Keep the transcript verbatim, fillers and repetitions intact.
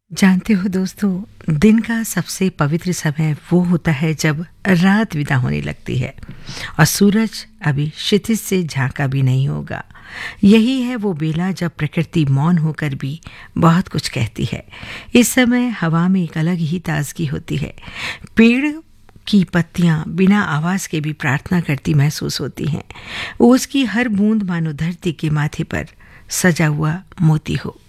जानते हो दोस्तों, दिन का सबसे पवित्र समय वो होता है जब रात विदा होने लगती है और सूरज अभी क्षितिज से झांका भी नहीं होगा। यही है वो बेला जब प्रकृति मौन होकर भी बहुत कुछ कहती है। इस समय हवा में एक अलग ही ताजगी होती है। पेड़ की पत्तियां बिना आवाज के भी प्रार्थना करती महसूस होती हैं। उसकी हर बूंद मानो धरती के माथे पर सजा हुआ मोती हो।